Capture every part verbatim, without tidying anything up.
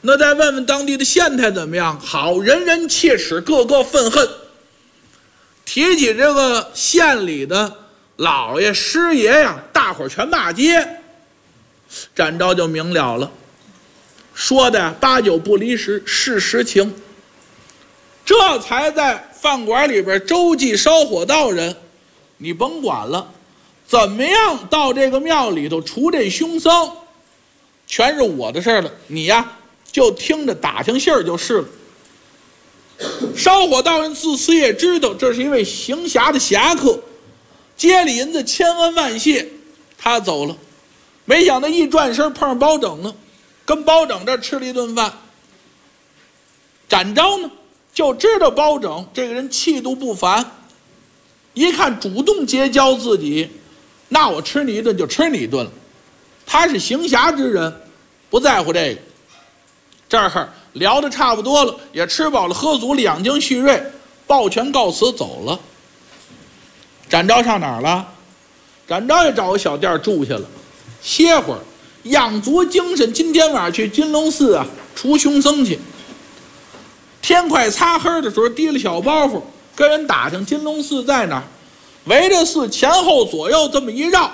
那再问问当地的县太怎么样？好，人人切齿，个个愤恨。提起这个县里的老爷师爷呀，大伙儿全骂街。展昭就明了了，说的八九不离十，是实情。这才在饭馆里边周记烧火道人，你甭管了，怎么样到这个庙里头除这凶僧，全是我的事儿了。你呀，就听着打听信儿就是了。烧火道人自此也知道这是一位行侠的侠客，街里银子千恩万谢，他走了。没想到一转身碰上包拯了，跟包拯这吃了一顿饭。展昭呢就知道包拯这个人气度不凡，一看主动结交自己，那我吃你一顿就吃你一顿了。他是行侠之人，不在乎这个。这儿聊得差不多了，也吃饱了喝足了，养精蓄锐，抱拳告辞走了。展昭上哪儿了？展昭也找个小店住下了，歇会儿，养足精神。今天晚上去金龙寺啊除凶僧去。天快擦黑的时候，提了小包袱，跟人打听金龙寺在哪儿。围着寺前后左右这么一绕，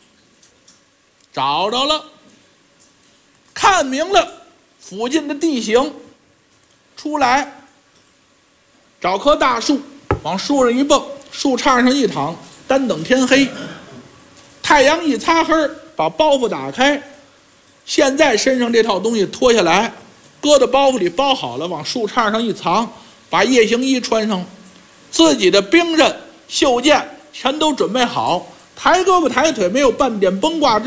找着了，看明了附近的地形，出来找棵大树，往树上一蹦，树杈上一躺，单等天黑。太阳一擦黑，把包袱打开，现在身上这套东西脱下来，搁到包袱里包好了，往树杈上一藏，把夜行衣穿上，自己的兵刃袖剑全都准备好，抬胳膊抬腿，没有半点崩挂之